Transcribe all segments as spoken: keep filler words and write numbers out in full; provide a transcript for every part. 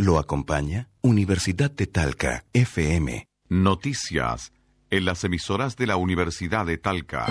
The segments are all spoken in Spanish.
Lo acompaña Universidad de Talca, F M. Noticias en las emisoras de la Universidad de Talca.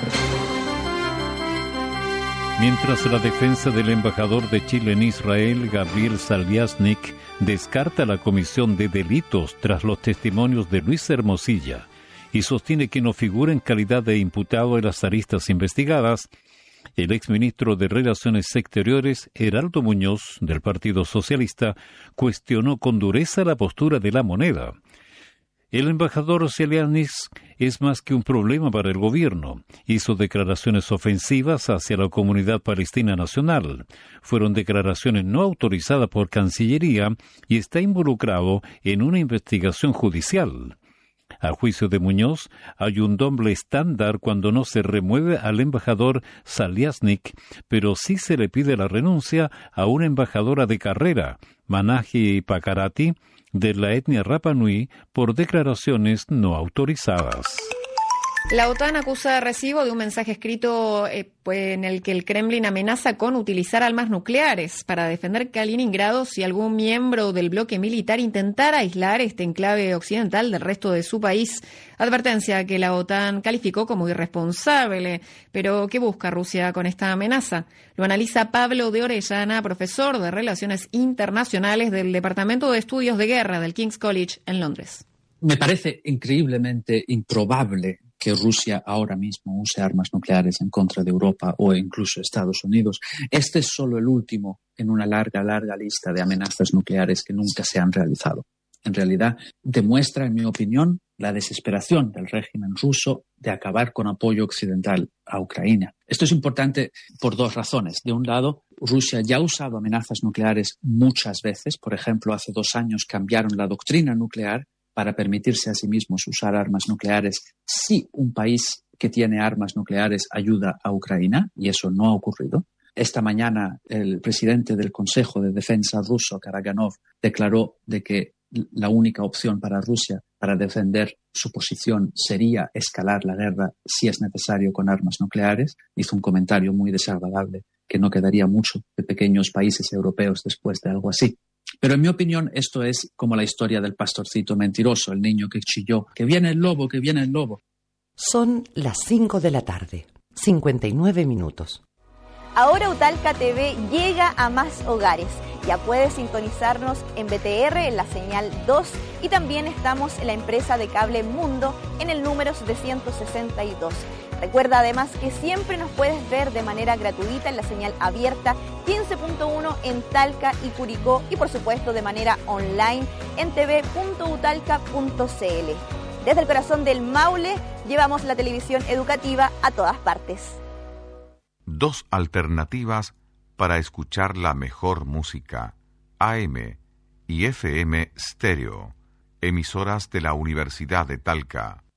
Mientras la defensa del embajador de Chile en Israel, Gabriel Saliasnik, descarta la comisión de delitos tras los testimonios de Luis Hermosilla y sostiene que no figura en calidad de imputado en las aristas investigadas, el exministro de Relaciones Exteriores, Heraldo Muñoz, del Partido Socialista, cuestionó con dureza la postura de La Moneda. El embajador Saliasnik es más que un problema para el gobierno. Hizo declaraciones ofensivas hacia la comunidad palestina nacional. Fueron declaraciones no autorizadas por Cancillería y está involucrado en una investigación judicial. A juicio de Muñoz, hay un doble estándar cuando no se remueve al embajador Saliasnik, pero sí se le pide la renuncia a una embajadora de carrera, Manahi Pakarati, de la etnia Rapa Nui, por declaraciones no autorizadas. La OTAN acusa recibo de un mensaje escrito eh, pues, en el que el Kremlin amenaza con utilizar armas nucleares para defender Kaliningrado si algún miembro del bloque militar intentara aislar este enclave occidental del resto de su país. Advertencia que la OTAN calificó como irresponsable. Pero, ¿qué busca Rusia con esta amenaza? Lo analiza Pablo de Orellana, profesor de Relaciones Internacionales del Departamento de Estudios de Guerra del King's College en Londres. Me parece increíblemente improbable que Rusia ahora mismo use armas nucleares en contra de Europa o incluso Estados Unidos. Este es solo el último en una larga, larga lista de amenazas nucleares que nunca se han realizado. En realidad, demuestra, en mi opinión, la desesperación del régimen ruso de acabar con apoyo occidental a Ucrania. Esto es importante por dos razones. De un lado, Rusia ya ha usado amenazas nucleares muchas veces. Por ejemplo, hace dos años cambiaron la doctrina nuclear para permitirse a sí mismos usar armas nucleares si un país que tiene armas nucleares ayuda a Ucrania, y eso no ha ocurrido. Esta mañana el presidente del Consejo de Defensa ruso, Karaganov, declaró de que la única opción para Rusia para defender su posición sería escalar la guerra si es necesario con armas nucleares. Hizo un comentario muy desagradable que no quedaría mucho de pequeños países europeos después de algo así. Pero en mi opinión esto es como la historia del pastorcito mentiroso, el niño que chilló, que viene el lobo, que viene el lobo. Son las cinco de la tarde, cincuenta y nueve minutos. Ahora Utalca T V llega a más hogares. Ya puedes sintonizarnos en B T R en la señal dos y también estamos en la empresa de cable Mundo en el número setecientos sesenta y dos. Recuerda además que siempre nos puedes ver de manera gratuita en la señal abierta quince punto uno en Talca y Curicó y por supuesto de manera online en t v punto utalca punto c l. Desde el corazón del Maule llevamos la televisión educativa a todas partes. Dos alternativas para escuchar la mejor música, A M y F M Stereo, emisoras de la Universidad de Talca.